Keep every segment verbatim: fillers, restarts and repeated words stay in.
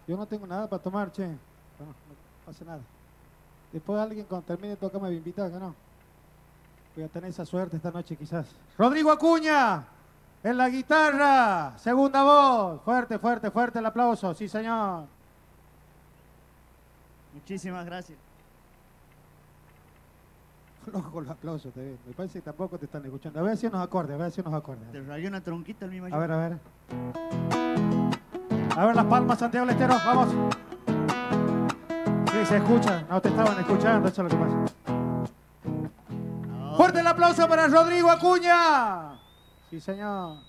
Yo no tengo nada para tomar, che. Bueno, no pasa nada. Después alguien cuando termine de tocar me invita, acá no. Voy a tener esa suerte esta noche quizás. Rodrigo Acuña, en la guitarra, segunda voz. Fuerte, fuerte, fuerte el aplauso, sí señor. Muchísimas gracias. Loco con los aplausos, te ves. Me parece que tampoco te están escuchando. A ver si unos acordes, a ver si unos acordes. Te rayó una tronquita el mismo. A ver, a ver. A ver las palmas, Santiago Lestero, vamos. Sí, se escucha. No te estaban escuchando, eso es lo que pasa. No. ¡Fuerte el aplauso para Rodrigo Acuña! Sí, señor.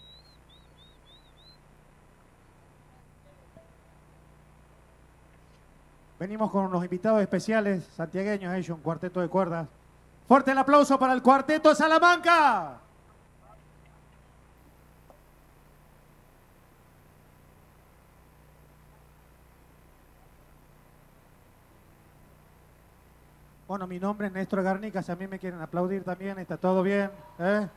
Venimos con unos invitados especiales, santiagueños, ellos, un cuarteto de cuerdas. ¡Fuerte el aplauso para el Cuarteto Salamanca! Bueno, mi nombre es Néstor Garnica, si a mí me quieren aplaudir también, está todo bien. ¿eh?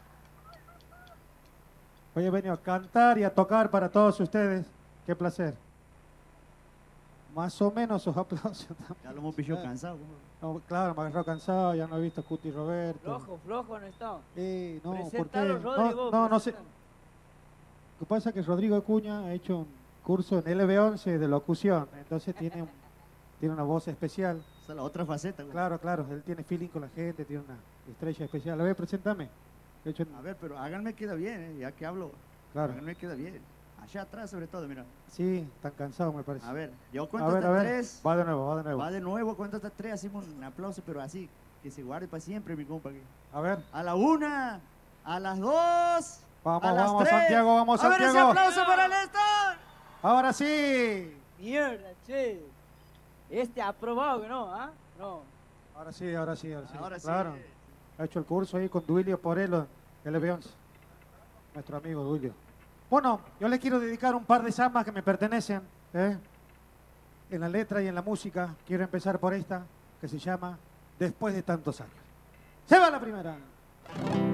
Hoy he venido a cantar y a tocar para todos ustedes. Qué placer. Más o menos sus aplausos también. Ya lo hemos pillado cansado. No, claro, me agarró cansado, ya no he visto a Cuti Roberto. Flojo, flojo no está. Eh, no, ¿por qué? Presentalo, Rodrigo, No, no, no sé. presentalo. Lo que pasa es que Rodrigo Acuña ha hecho un curso en L B once de locución, entonces tiene, un- tiene una voz especial. Esa es la otra faceta. güey. Claro, claro, él tiene feeling con la gente, tiene una estrella especial. A ver, preséntame. De hecho, A ver, pero háganme queda bien, ¿eh? Ya que hablo. claro. Háganme queda bien. Allá atrás, sobre todo, mira. Sí, tan cansado me parece. A ver, yo a cuento ver, hasta a ver. tres. Va de nuevo, va de nuevo. Va de nuevo, cuento hasta tres. Hacemos un aplauso, pero así. Que se guarde para siempre, mi compa. aquí. A ver, A la una, a las dos. vamos, a las vamos, tres. Santiago, vamos, A ver ese Santiago. aplauso para Néstor. Ahora sí. Mierda, che. Este aprobado que no, ¿ah? No. Ahora sí, ahora sí, ahora sí. Ahora sí. Claro. Ha hecho el curso ahí con Duilio Porelo, L B once. Nuestro amigo Duilio. Bueno, yo les quiero dedicar un par de zambas que me pertenecen, ¿eh? En la letra y en la música. Quiero empezar por esta, que se llama Después de tantos años. Se va la primera.